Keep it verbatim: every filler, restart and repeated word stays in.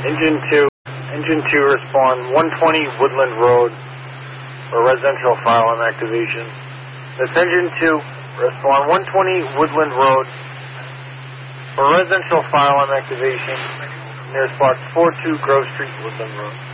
Engine two, Engine two respond one twenty Woodland Road for residential fire alarm activation. That's Engine two, respond one twenty Woodland Road for residential fire alarm activation near spot four two Grove Street, Woodland Road.